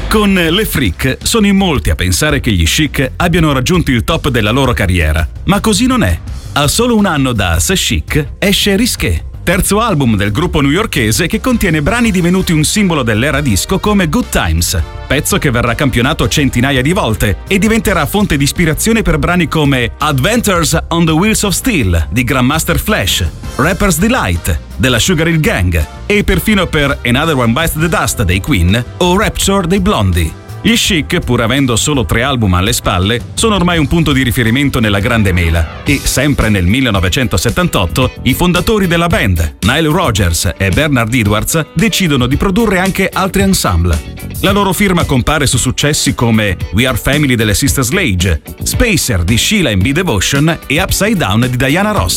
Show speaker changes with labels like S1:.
S1: Con Le Freak sono in molti a pensare che gli Chic abbiano raggiunto il top della loro carriera, ma così non è. A solo un anno da C'est Chic esce Risqué, terzo album del gruppo newyorkese che contiene brani divenuti un simbolo dell'era disco come Good Times, pezzo che verrà campionato centinaia di volte e diventerà fonte di ispirazione per brani come Adventures on the Wheels of Steel di Grandmaster Flash, Rapper's Delight della Sugar Hill Gang e perfino per Another One Bites the Dust dei Queen o Rapture dei Blondie. Gli Chic, pur avendo solo 3 album alle spalle, sono ormai un punto di riferimento nella grande mela e, sempre nel 1978, i fondatori della band, Nile Rodgers e Bernard Edwards, decidono di produrre anche altri ensemble. La loro firma compare su successi come We Are Family delle Sister Sledge, Spacer di Sheila and B. Devotion e Upside Down di Diana Ross.